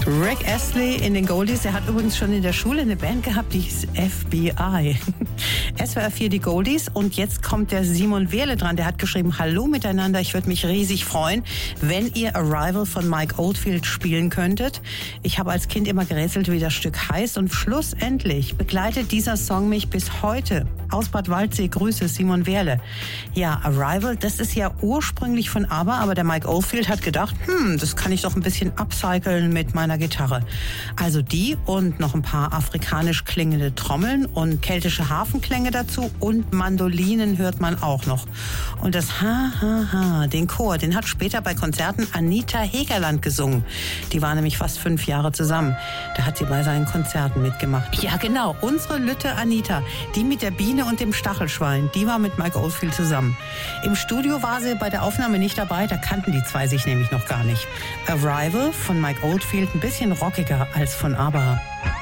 Rick Astley in den Goldies. Er hat übrigens schon in der Schule eine Band gehabt, die hieß FBI. SWR 4 die Goldies. Und jetzt kommt der Simon Wehrle dran. Der hat geschrieben, hallo miteinander, ich würde mich riesig freuen, wenn ihr Arrival von Mike Oldfield spielen könntet. Ich habe als Kind immer gerätselt, wie das Stück heißt. Und schlussendlich begleitet dieser Song mich bis heute. Aus Bad Waldsee, Grüße, Simon Wehrle. Ja, Arrival, das ist ja ursprünglich von ABBA, aber der Mike Oldfield hat gedacht, das kann ich doch ein bisschen upcyclen mit meiner Gitarre. Also die und noch ein paar afrikanisch klingende Trommeln und keltische Hafenklänge dazu und Mandolinen hört man auch noch. Und das den Chor, den hat später bei Konzerten Anita Hegerland gesungen. Die war nämlich fast 5 Jahre zusammen. Da hat sie bei seinen Konzerten mitgemacht. Ja genau, unsere Lütte Anita, die mit der Biene und dem Stachelschwein, die war mit Mike Oldfield zusammen. Im Studio war sie bei der Aufnahme nicht dabei, da kannten die zwei sich nämlich noch gar nicht. Arrival von Mike Oldfield ein bisschen rockiger als von ABBA.